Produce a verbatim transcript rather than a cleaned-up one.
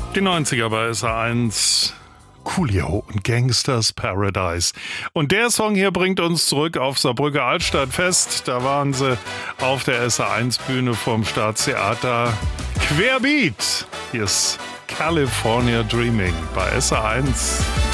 Die neunziger bei S R eins. Coolio und Gangsters Paradise. Und der Song hier bringt uns zurück auf Saarbrücker Altstadtfest. Da waren sie auf der S R eins Bühne vom Staatstheater. Querbeat. Hier ist California Dreaming bei S R eins.